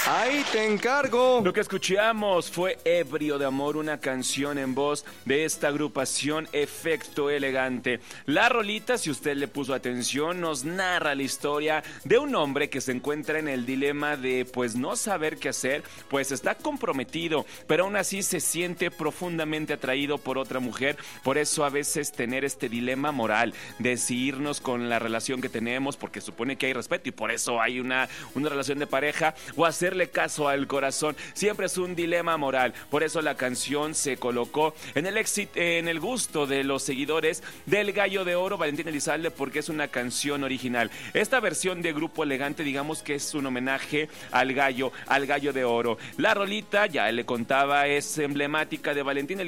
Ahí te encargo. Lo que escuchamos fue Ebrio de Amor, una canción en voz de esta agrupación Efecto Elegante. La rolita, si usted le puso atención, nos narra la historia de un hombre que se encuentra en el dilema de pues no saber qué hacer, pues está comprometido, pero aún así se siente profundamente atraído por otra mujer. Por eso a veces tener este dilema moral de si irnos con la relación que tenemos, porque supone que hay respeto y por eso hay una relación de pareja, o hacerle caso al corazón, siempre es un dilema moral. Por eso la canción se colocó en el gusto de los seguidores del Gallo de Oro, Valentín Elizalde, porque es una canción original. Esta versión de Grupo Elegante, digamos que es un homenaje al Gallo de Oro. La rolita, ya le contaba, es emblemática de Valentín Elizalde.